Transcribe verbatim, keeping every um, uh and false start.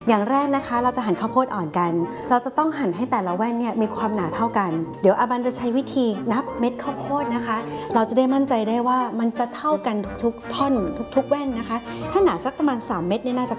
อย่างแรกนะคะเราจะหั่นข้าวโพดอ่อนกันเราจะต้องหั่นให้แต่ละแว่นเนี่ยมีความหนาเท่ากันเดี๋ยวอาบันจะใช้วิธีนับเม็ดข้าวโพดนะคะเราจะได้มั่นใจได้ว่ามันจะเท่ากันทุกๆท่อนทุกๆแว่นนะคะถ้าหนาสักประมาณสามเม็ดนี่น่าจะ